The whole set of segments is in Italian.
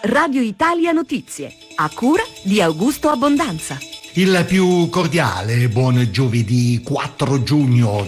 Radio Italia Notizie, a cura di Augusto Abbondanza. Il più cordiale buon giovedì 4 giugno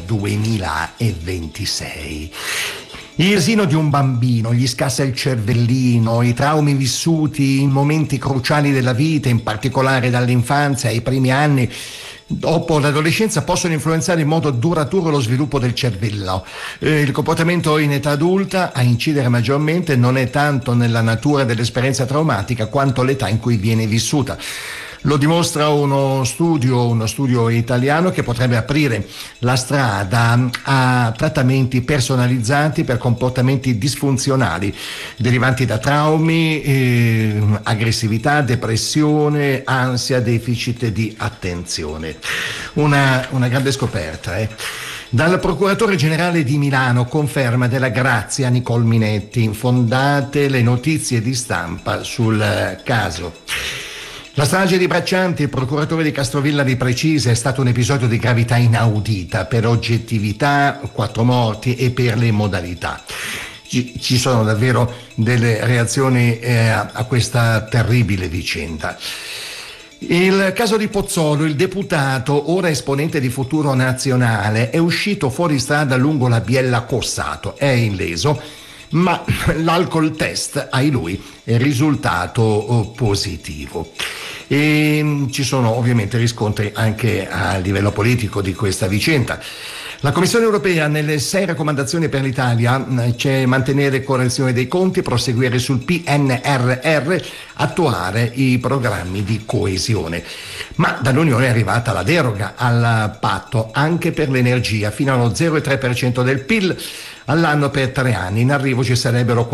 2026. Il asino di un bambino, gli scassa il cervellino, i traumi vissuti in momenti cruciali della vita, in particolare dall'infanzia ai primi anni dopo l'adolescenza, possono influenzare in modo duraturo lo sviluppo del cervello. Il comportamento in età adulta a incidere maggiormente non è tanto nella natura dell'esperienza traumatica quanto l'età in cui viene vissuta. Lo dimostra uno studio italiano che potrebbe aprire la strada a trattamenti personalizzati per comportamenti disfunzionali derivanti da traumi, aggressività, depressione, ansia, deficit di attenzione. Una grande scoperta, Dal procuratore generale di Milano conferma della grazia a Nicole Minetti, fondate le notizie di stampa sul caso. La strage di Braccianti, il procuratore di Castrovilla di Precise, è stato un episodio di gravità inaudita per oggettività, 4 morti e per le modalità. Ci sono davvero delle reazioni a questa terribile vicenda. Il caso di Pozzolo, il deputato, ora esponente di Futuro Nazionale, è uscito fuori strada lungo la Biella Cossato, è illeso, ma l'alcol test, ai lui, è risultato positivo. E ci sono ovviamente riscontri anche a livello politico di questa vicenda. La Commissione europea nelle 6 raccomandazioni per l'Italia c'è mantenere correzione dei conti, proseguire sul PNRR, attuare i programmi di coesione. Ma dall'Unione è arrivata la deroga al patto anche per l'energia fino allo 0,3% del PIL all'anno per 3 anni. In arrivo ci sarebbero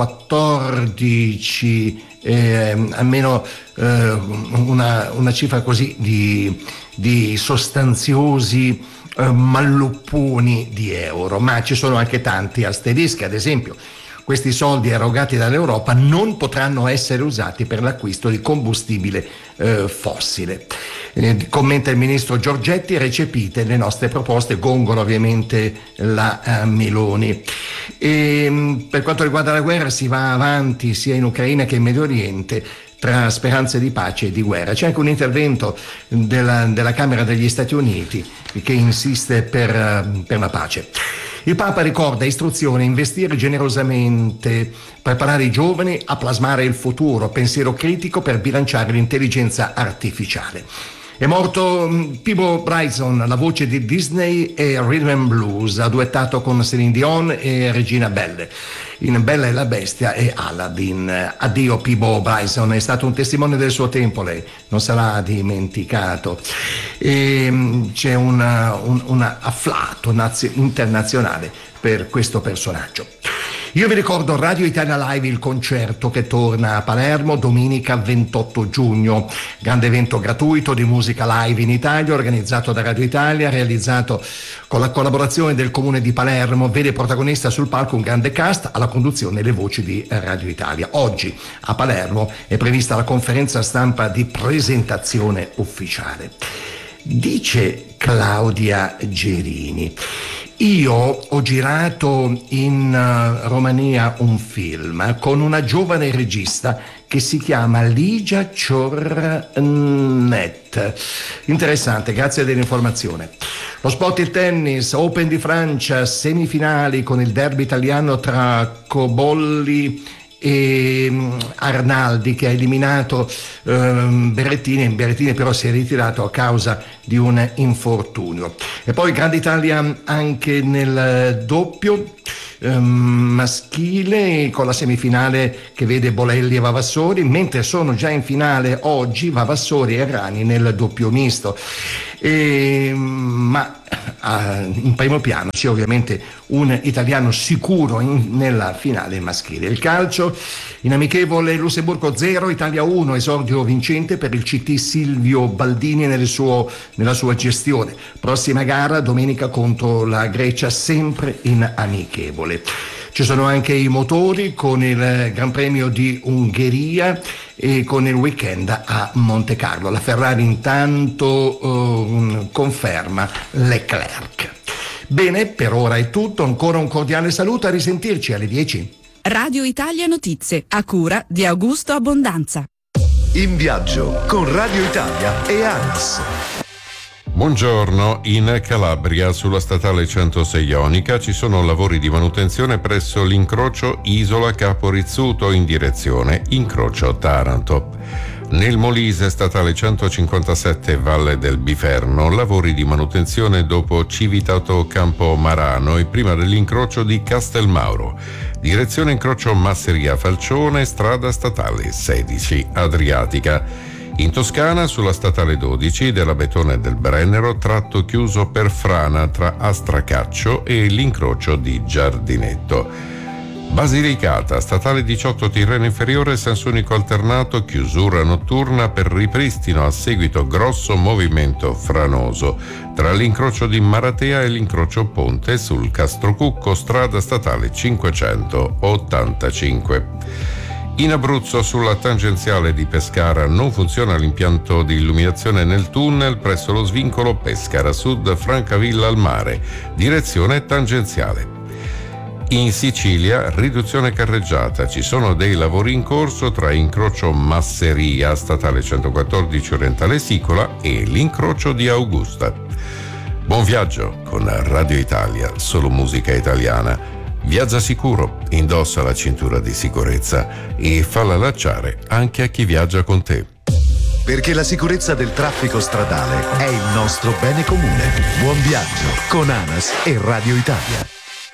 14 almeno una cifra così di sostanziosi mallupponi di euro, ma ci sono anche tanti asterischi. Ad esempio, questi soldi erogati dall'Europa non potranno essere usati per l'acquisto di combustibile fossile. Commenta il ministro Giorgetti: recepite le nostre proposte, gongola ovviamente la Meloni. E per quanto riguarda la guerra, si va avanti sia in Ucraina che in Medio Oriente, tra speranze di pace e di guerra. C'è anche un intervento della Camera degli Stati Uniti che insiste per la pace. Il Papa ricorda istruzione, investire generosamente, preparare i giovani a plasmare il futuro, pensiero critico per bilanciare l'intelligenza artificiale. È morto Peabo Bryson, la voce di Disney e Rhythm and Blues, ha duettato con Céline Dion e Regina Belle in Bella e la Bestia e Aladdin. Addio Peabo Bryson, è stato un testimone del suo tempo, lei non sarà dimenticato. E c'è un afflato internazionale per questo personaggio. Io vi ricordo Radio Italia Live, il concerto che torna a Palermo domenica 28 giugno, grande evento gratuito di musica live in Italia organizzato da Radio Italia, realizzato con la collaborazione del Comune di Palermo, vede protagonista sul palco un grande cast, alla conduzione le voci di Radio Italia. Oggi a Palermo è prevista la conferenza stampa di presentazione ufficiale. Dice Claudia Gerini: io ho girato in Romania un film con una giovane regista che si chiama Ligia Ciornet. Interessante, grazie dell'informazione. Lo sport, il tennis, Open di Francia, semifinali con il derby italiano tra Cobolli e Arnaldi, che ha eliminato Berrettini però si è ritirato a causa di un infortunio. E poi Grande Italia anche nel doppio maschile, con la semifinale che vede Bolelli e Vavassori, mentre sono già in finale oggi Vavassori e Errani nel doppio misto. Ma in primo piano c'è ovviamente un italiano sicuro nella finale maschile. Il calcio, in amichevole Lussemburgo 0, Italia 1, esordio vincente per il CT Silvio Baldini nella sua gestione. Prossima gara domenica contro la Grecia, sempre in amichevole. Ci sono anche i motori con il Gran Premio di Ungheria e con il weekend a Monte Carlo. La Ferrari intanto conferma Leclerc. Bene, per ora è tutto, ancora un cordiale saluto, a risentirci alle 10. Radio Italia Notizie, a cura di Augusto Abbondanza. In viaggio con Radio Italia e ANAS. Buongiorno, in Calabria sulla statale 106 Ionica ci sono lavori di manutenzione presso l'incrocio Isola Capo Rizzuto in direzione incrocio Taranto. Nel Molise statale 157 Valle del Biferno, lavori di manutenzione dopo Civitato Campo Marano e prima dell'incrocio di Castelmauro. Direzione incrocio Masseria Falcione, strada statale 16 Adriatica. In Toscana, sulla statale 12 della Betone del Brennero, tratto chiuso per frana tra Astracaccio e l'incrocio di Giardinetto. Basilicata, statale 18 Tirreno Inferiore, senso unico alternato, chiusura notturna per ripristino a seguito grosso movimento franoso tra l'incrocio di Maratea e l'incrocio Ponte sul Castrocucco, strada statale 585. In Abruzzo, sulla tangenziale di Pescara, non funziona l'impianto di illuminazione nel tunnel presso lo svincolo Pescara Sud Francavilla al Mare, direzione tangenziale. In Sicilia, riduzione carreggiata, ci sono dei lavori in corso tra incrocio Masseria, statale 114 Orientale Sicola e l'incrocio di Augusta. Buon viaggio con Radio Italia, solo musica italiana. Viaggia sicuro, indossa la cintura di sicurezza e falla allacciare anche a chi viaggia con te. Perché la sicurezza del traffico stradale è il nostro bene comune. Buon viaggio con ANAS e Radio Italia.